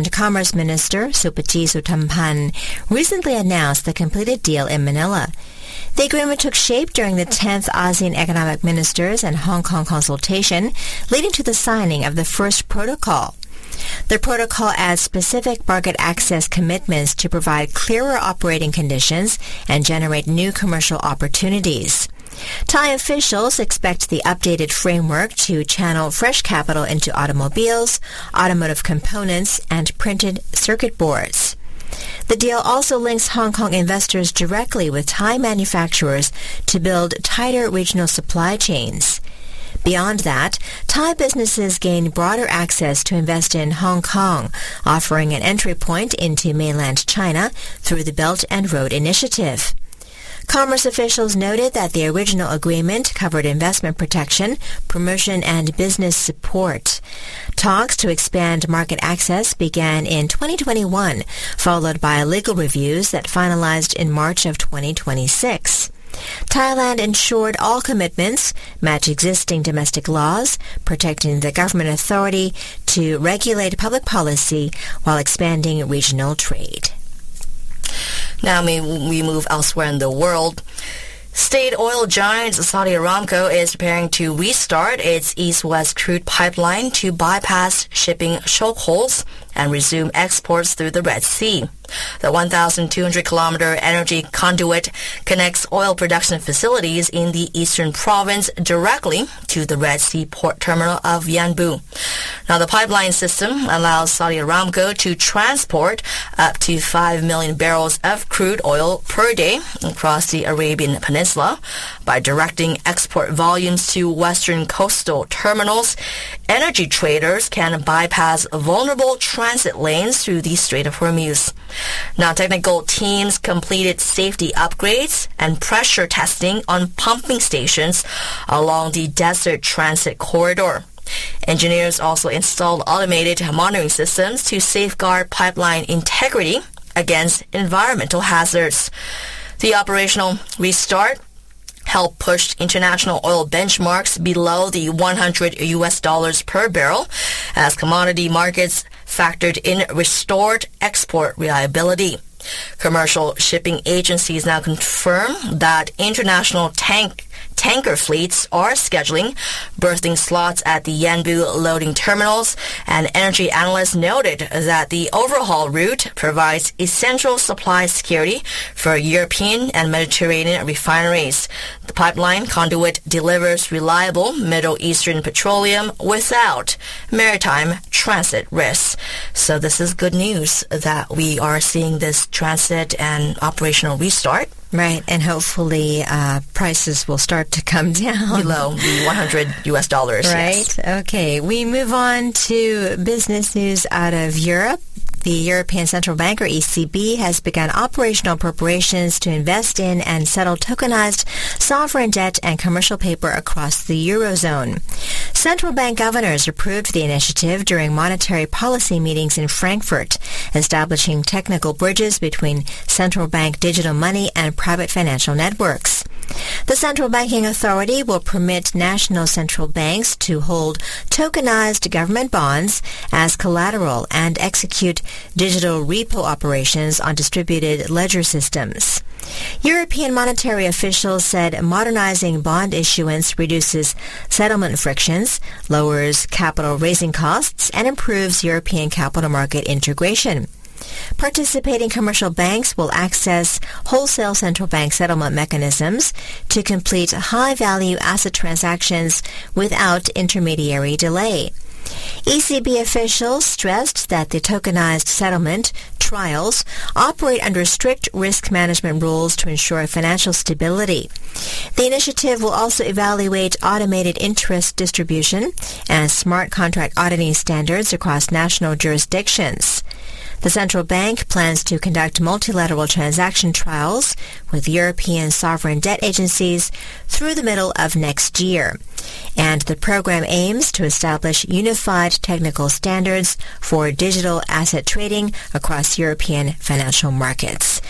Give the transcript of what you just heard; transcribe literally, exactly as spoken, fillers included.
and Commerce Minister Supati Suthampan recently announced the completed deal in Manila. The agreement took shape during the tenth ASEAN Economic Ministers and Hong Kong consultation, leading to the signing of the first protocol. The protocol adds specific market access commitments to provide clearer operating conditions and generate new commercial opportunities. Thai officials expect the updated framework to channel fresh capital into automobiles, automotive components, and printed circuit boards. The deal also links Hong Kong investors directly with Thai manufacturers to build tighter regional supply chains. Beyond that, Thai businesses gain broader access to invest in Hong Kong, offering an entry point into mainland China through the Belt and Road Initiative. Commerce officials noted that the original agreement covered investment protection, promotion, and business support. Talks to expand market access began in twenty twenty-one, followed by legal reviews that finalized in March of twenty twenty-six. Thailand ensured all commitments match existing domestic laws, protecting the government authority to regulate public policy while expanding regional trade. Now we move elsewhere in the world. State oil giant Saudi Aramco is preparing to restart its east-west crude pipeline to bypass shipping chokeholds and resume exports through the Red Sea. The one thousand two hundred kilometer energy conduit connects oil production facilities in the eastern province directly to the Red Sea port terminal of Yanbu. Now, the pipeline system allows Saudi Aramco to transport up to five million barrels of crude oil per day across the Arabian Peninsula. By directing export volumes to western coastal terminals, energy traders can bypass vulnerable transit lanes through the Strait of Hormuz. Now, technical teams completed safety upgrades and pressure testing on pumping stations along the desert transit corridor. Engineers also installed automated monitoring systems to safeguard pipeline integrity against environmental hazards. The operational restart helped push international oil benchmarks below the one hundred U S dollars per barrel as commodity markets factored in restored export reliability. Commercial shipping agencies now confirm that international tank tanker fleets are scheduling berthing slots at the Yanbu loading terminals, and energy analysts noted that the overhaul route provides essential supply security for European and Mediterranean refineries. The pipeline conduit delivers reliable Middle Eastern petroleum without maritime transit risks. So this is good news that we are seeing this transit and operational restart. Right, and hopefully uh, prices will start to come down. Below the one hundred U S dollars. Right, yes. Okay. We move on to business news out of Europe. The European Central Bank, or E C B, has begun operational preparations to invest in and settle tokenized sovereign debt and commercial paper across the Eurozone. Central bank governors approved the initiative during monetary policy meetings in Frankfurt, establishing technical bridges between central bank digital money and private financial networks. The Central Banking Authority will permit national central banks to hold tokenized government bonds as collateral and execute digital repo operations on distributed ledger systems. European monetary officials said modernizing bond issuance reduces settlement frictions, lowers capital raising costs, and improves European capital market integration. Participating commercial banks will access wholesale central bank settlement mechanisms to complete high-value asset transactions without intermediary delay. E C B officials stressed that the tokenized settlement trials operate under strict risk management rules to ensure financial stability. The initiative will also evaluate automated interest distribution and smart contract auditing standards across national jurisdictions. The central bank plans to conduct multilateral transaction trials with European sovereign debt agencies through the middle of next year. And the program aims to establish unified technical standards for digital asset trading across European financial markets.